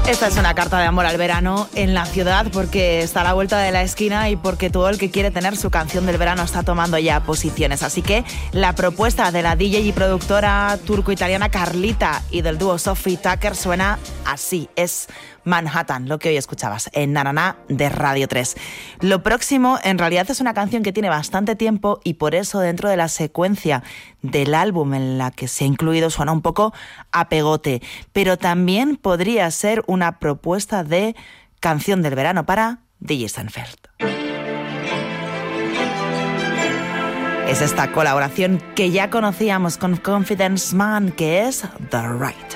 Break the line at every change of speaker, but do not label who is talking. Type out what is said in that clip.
Esta es una carta de amor al verano en la ciudad porque está a la vuelta de la esquina y porque todo el que quiere tener su canción del verano está tomando ya posiciones. Así que la propuesta de la DJ y productora turco-italiana Carlita y del dúo Sophie Tucker suena así. Es Manhattan, lo que hoy escuchabas en Nananá de Radio 3. Lo próximo en realidad es una canción que tiene bastante tiempo y por eso dentro de la secuencia del álbum en la que se ha incluido suena un poco a pegote, pero también podría ser una propuesta de canción del verano para DJ Seinfeld. Es esta colaboración que ya conocíamos con Confidence Man, que es The Right.